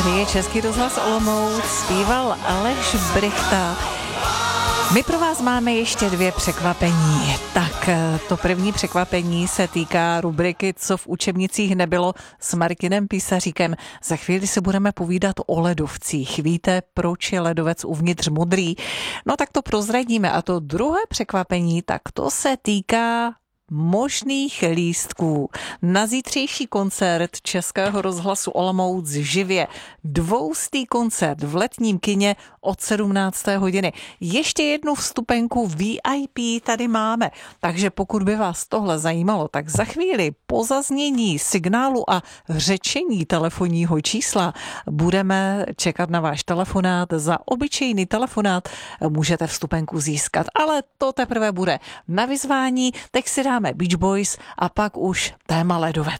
Tady je Český rozhlas Olomouc, zpíval Aleš Brychta. My pro vás máme ještě 2 překvapení. Tak to první překvapení se týká rubriky Co v učebnicích nebylo s Martinem Písaříkem. Za chvíli se budeme povídat o ledovcích. Víte, proč je ledovec uvnitř modrý? No tak to prozradíme. A to druhé překvapení, tak to se týká možných lístků na zítřejší koncert Českého rozhlasu Olomouc živě. 200. koncert v Letním kině od 17. hodiny. Ještě jednu vstupenku VIP tady máme, takže pokud by vás tohle zajímalo, tak za chvíli po zaznění signálu a řečení telefonního čísla budeme čekat na váš telefonát. Za obyčejný telefonát můžete vstupenku získat, ale to teprve bude na vyzvání. Teď si dáme Beach Boys a pak už téma ledovec.